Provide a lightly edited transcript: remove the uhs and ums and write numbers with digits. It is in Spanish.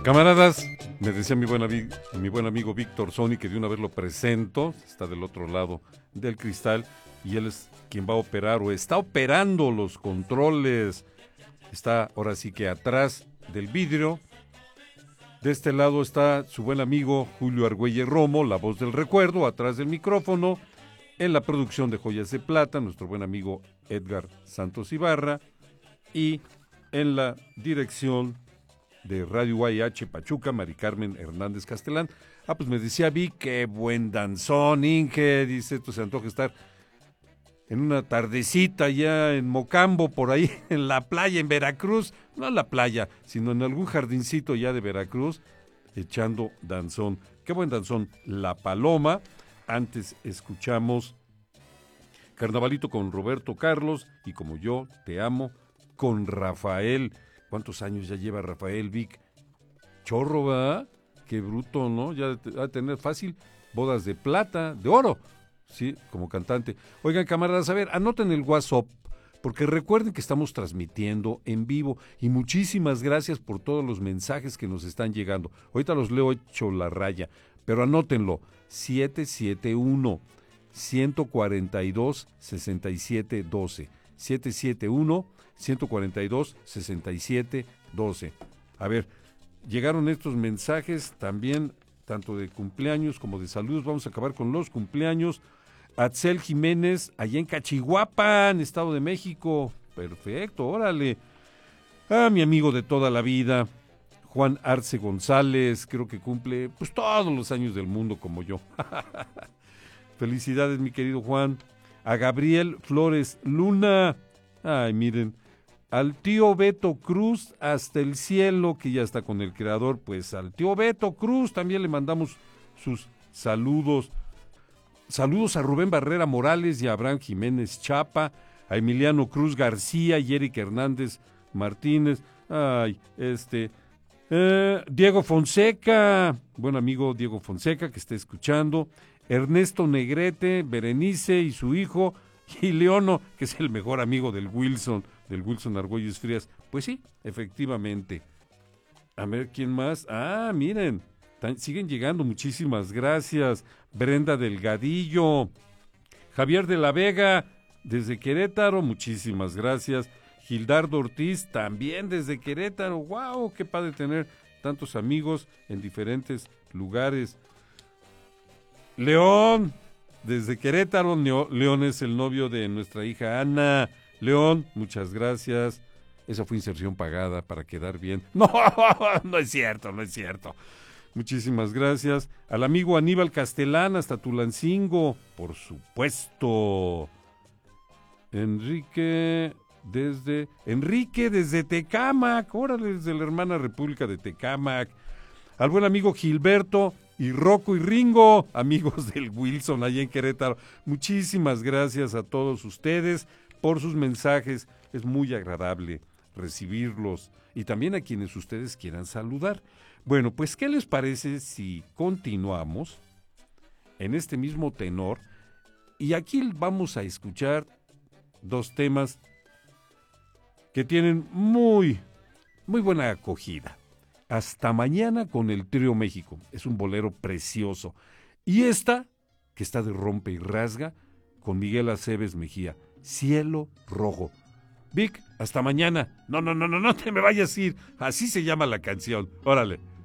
Camaradas, me decía mi buen amigo Víctor Sony, que de una vez lo presento, está del otro lado del cristal, y él es quien va a operar o está operando los controles. Está ahora sí que atrás del vidrio. De este lado está su buen amigo Julio Argüelles Romo, la voz del recuerdo, atrás del micrófono. En la producción de Joyas de Plata, nuestro buen amigo Edgar Santos Ibarra. Y en la dirección de Radio UAH Pachuca, Mari Carmen Hernández Castelán. Pues me decía Vi, qué buen danzón, Inge, dice, esto se antoja estar en una tardecita ya en Mocambo, por ahí, en la playa, en Veracruz, no en la playa, sino en algún jardincito ya de Veracruz, echando danzón. Qué buen danzón, La Paloma. Antes escuchamos Carnavalito con Roberto Carlos y Como Yo Te Amo con Rafael. ¿Cuántos años ya lleva Rafael, Vic? Chorro, ¿verdad? Qué bruto, ¿no? Ya va a tener fácil bodas de plata, de oro, sí, como cantante. Oigan, camaradas, a ver, anoten el WhatsApp, porque recuerden que estamos transmitiendo en vivo y muchísimas gracias por todos los mensajes que nos están llegando. Ahorita los leo hecho la raya, pero anótenlo, 771-142-6712, 771-142-6712. A ver, llegaron estos mensajes también, tanto de cumpleaños como de saludos. Vamos a acabar con los cumpleaños. Atzel Jiménez, allá en Cachihuapan, Estado de México. Perfecto, órale. Mi amigo de toda la vida, Juan Arce González, creo que cumple pues todos los años del mundo como yo. Felicidades, mi querido Juan. A Gabriel Flores Luna. Ay, miren. Al tío Beto Cruz hasta el cielo, que ya está con el creador, pues al tío Beto Cruz también le mandamos sus saludos. Saludos a Rubén Barrera Morales y a Abraham Jiménez Chapa, a Emiliano Cruz García y Eric Hernández Martínez. Diego Fonseca, buen amigo Diego Fonseca que esté escuchando. Ernesto Negrete, Berenice y su hijo, y Leono, que es el mejor amigo del Wilson Argüelles Frías. Pues sí, efectivamente. A ver, ¿quién más? Miren, siguen llegando, muchísimas gracias. Brenda Delgadillo, Javier de la Vega, desde Querétaro, muchísimas gracias. Gildardo Ortiz, también desde Querétaro. ¡Wow! Qué padre tener tantos amigos en diferentes lugares. León, desde Querétaro. León es el novio de nuestra hija Ana. León, muchas gracias. Esa fue inserción pagada para quedar bien. No, no es cierto. Muchísimas gracias. Al amigo Aníbal Castelán hasta Tulancingo, por supuesto. Enrique desde Tecámac, órale, desde la hermana República de Tecámac. Al buen amigo Gilberto y Rocco y Ringo, amigos del Wilson allá en Querétaro. Muchísimas gracias a todos ustedes por sus mensajes. Es muy agradable recibirlos y también a quienes ustedes quieran saludar. Bueno, pues, ¿qué les parece si continuamos en este mismo tenor? Y aquí vamos a escuchar dos temas que tienen muy buena acogida. Hasta Mañana con el Trío México. Es un bolero precioso. Y esta, que está de rompe y rasga, con Miguel Aceves Mejía. Cielo Rojo. Vic, hasta mañana. No te me vayas a ir. Así se llama la canción. Órale.